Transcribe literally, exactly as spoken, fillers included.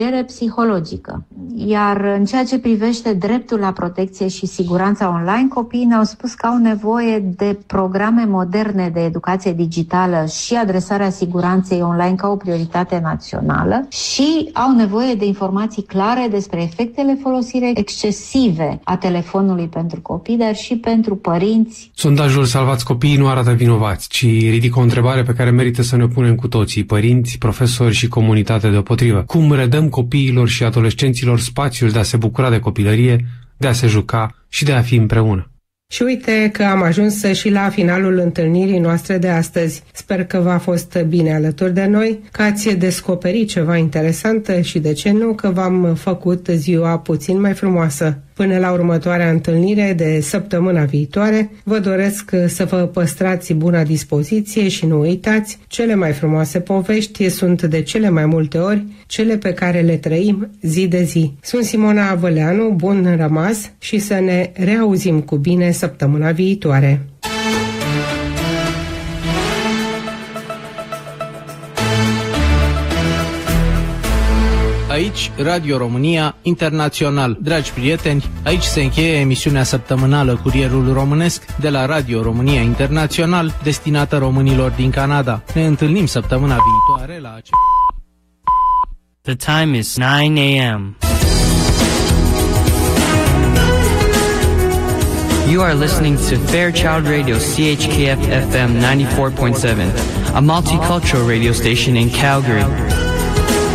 psihologică. Iar în ceea ce privește dreptul la protecție și siguranța online, copiii ne-au spus că au nevoie de programe moderne de educație digitală și adresarea siguranței online ca o prioritate națională și au nevoie de informații clare despre efectele folosirii excesive a telefonului pentru copii, dar și pentru părinți. Sondajul Salvați Copiii nu arată vinovați, ci ridică o întrebare pe care merită să ne punem cu toții, părinți, profesori și comunitate deopotrivă. Cum redăm copiilor și adolescenților spațiul de a se bucura de copilărie, de a se juca și de a fi împreună? Și uite că am ajuns și la finalul întâlnirii noastre de astăzi. Sper că v-a fost bine alături de noi, că ați descoperit ceva interesant și, de ce nu, că v-am făcut ziua puțin mai frumoasă. Până la următoarea întâlnire de săptămâna viitoare, vă doresc să vă păstrați buna dispoziție și nu uitați, cele mai frumoase povești sunt de cele mai multe ori cele pe care le trăim zi de zi. Sunt Simona Avăleanu, bun rămas și să ne reauzim cu bine săptămâna viitoare. Aici, Radio România Internațional. Dragi prieteni, aici se încheie emisiunea săptămânală Curierul Românesc de la Radio România Internațional, destinată românilor din Canada. Ne întâlnim săptămâna viitoare la acest... The time is nine a m You are listening to Fairchild Radio C H K F F M ninety-four point seven, a multicultural radio station in Calgary.